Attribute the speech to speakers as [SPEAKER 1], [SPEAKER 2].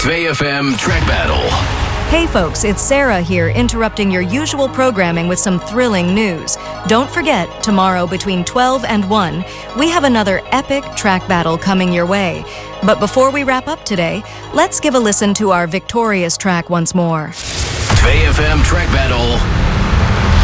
[SPEAKER 1] 2FM Track Battle.
[SPEAKER 2] Hey folks, it's Sarah here, interrupting your usual programming with some thrilling news. Don't forget, tomorrow between 12 and 1, we have another epic track battle coming your way. But before we wrap up today, let's give a listen to our victorious track once more.
[SPEAKER 1] 2FM Track Battle